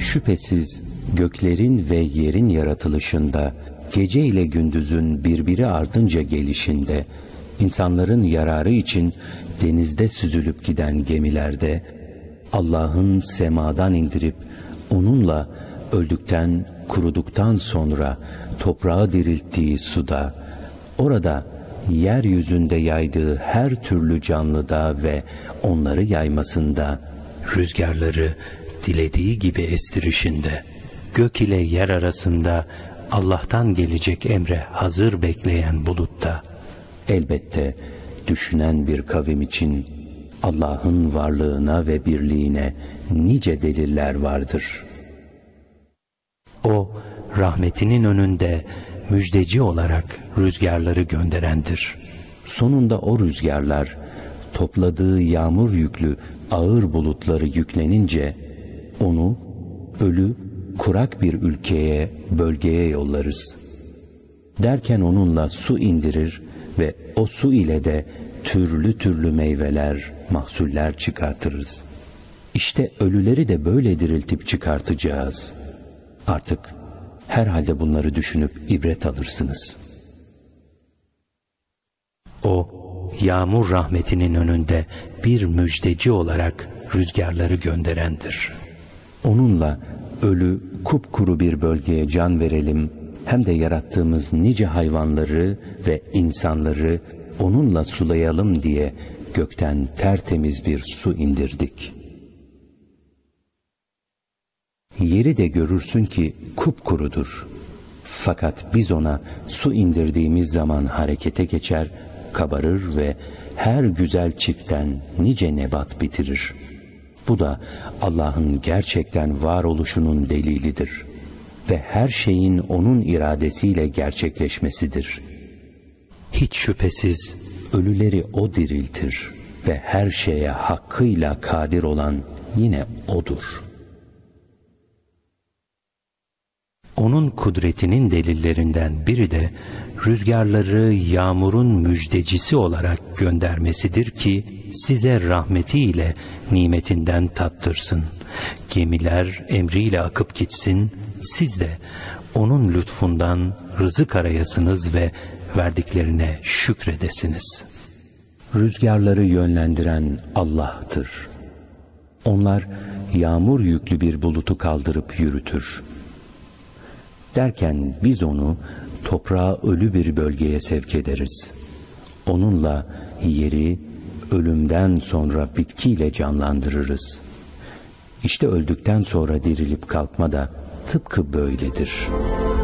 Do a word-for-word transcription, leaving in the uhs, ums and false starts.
Şüphesiz göklerin ve yerin yaratılışında, gece ile gündüzün birbiri ardınca gelişinde, insanların yararı için denizde süzülüp giden gemilerde, Allah'ın semadan indirip onunla öldükten, kuruduktan sonra toprağı dirilttiği suda, orada yeryüzünde yaydığı her türlü canlıda ve onları yaymasında, rüzgarları dilediği gibi estirişinde, gök ile yer arasında Allah'tan gelecek emre hazır bekleyen bulutta, elbette düşünen bir kavim için Allah'ın varlığına ve birliğine nice deliller vardır. O, rahmetinin önünde müjdeci olarak rüzgarları gönderendir. Sonunda o rüzgarlar, topladığı yağmur yüklü ağır bulutları yüklenince, onu ölü, kurak bir ülkeye, bölgeye yollarız. Derken onunla su indirir ve o su ile de türlü türlü meyveler, mahsuller çıkartırız. İşte ölüleri de böyle diriltip çıkartacağız. Artık herhalde bunları düşünüp ibret alırsınız. O, yağmur rahmetinin önünde bir müjdeci olarak rüzgarları gönderendir. Onunla ölü, kupkuru bir bölgeye can verelim, hem de yarattığımız nice hayvanları ve insanları onunla sulayalım diye gökten tertemiz bir su indirdik. Yeri de görürsün ki kupkurudur. Fakat biz ona su indirdiğimiz zaman harekete geçer, kabarır ve her güzel çiftten nice nebat bitirir. Bu da Allah'ın gerçekten varoluşunun delilidir ve her şeyin onun iradesiyle gerçekleşmesidir. Hiç şüphesiz ölüleri O diriltir ve her şeye hakkıyla kadir olan yine O'dur. Onun kudretinin delillerinden biri de rüzgarları yağmurun müjdecisi olarak göndermesidir ki size rahmetiyle nimetinden tattırsın. Gemiler emriyle akıp gitsin, siz de onun lütfundan rızık arayasınız ve verdiklerine şükredesiniz. Rüzgarları yönlendiren Allah'tır. Onlar yağmur yüklü bir bulutu kaldırıp yürütür. Derken biz onu toprağa ölü bir bölgeye sevk ederiz. Onunla yeri ölümden sonra bitkiyle canlandırırız. İşte öldükten sonra dirilip kalkma da tıpkı böyledir.